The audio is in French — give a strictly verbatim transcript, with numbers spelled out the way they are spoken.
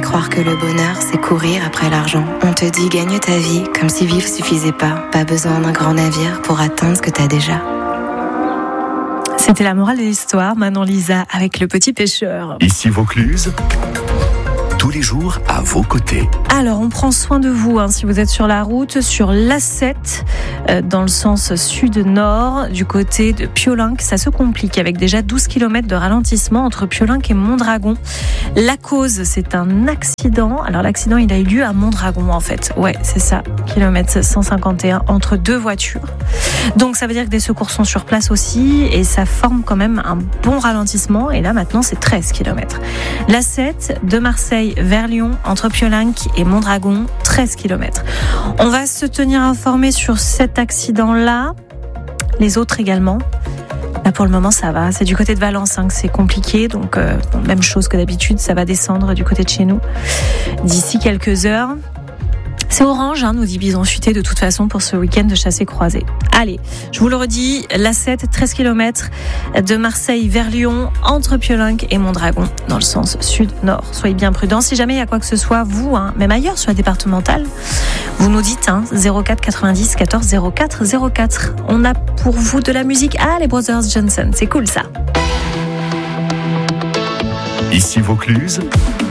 croire que le bonheur, c'est courir après l'argent. On te dit gagne ta vie comme si vivre suffisait pas. Pas besoin d'un grand navire pour atteindre ce que t'as déjà. C'était la morale de l'histoire, Manon Lisa avec Le Petit Pêcheur. Ici Vaucluse, tous les jours à vos côtés. Alors, on prend soin de vous hein, si vous êtes sur la route, sur l'A sept, euh, dans le sens sud-nord, du côté de Piolenc. Ça se complique avec déjà douze kilomètres de ralentissement entre Piolenc et Mondragon. La cause, c'est un accident. Alors, l'accident, il a eu lieu à Mondragon, en fait. Ouais, c'est ça, kilomètre cent cinquante et un, entre deux voitures. Donc, ça veut dire que des secours sont sur place aussi, et ça forme quand même un bon ralentissement. Et là, maintenant, c'est treize kilomètres. L'A sept, de Marseille vers Lyon, entre Piolenc et Mondragon, treize kilomètres. On va se tenir informé sur cet accident-là, les autres également. Là, pour le moment, ça va. C'est du côté de Valence hein, que c'est compliqué. Donc, euh, même chose que d'habitude, ça va descendre du côté de chez nous d'ici quelques heures. C'est orange, hein, nous dit Bison Futé de toute façon pour ce week-end de chassé-croisé. Allez, je vous le redis, l'A sept, treize kilomètres de Marseille vers Lyon, entre Piolenc et Mondragon, dans le sens sud-nord. Soyez bien prudents. Si jamais il y a quoi que ce soit, vous, hein, même ailleurs sur la départementale, vous nous dites hein, zéro quatre quatre-vingt-dix quatorze zéro quatre zéro quatre. On a pour vous de la musique. Ah, les Brothers Johnson, c'est cool ça. Ici Vaucluse,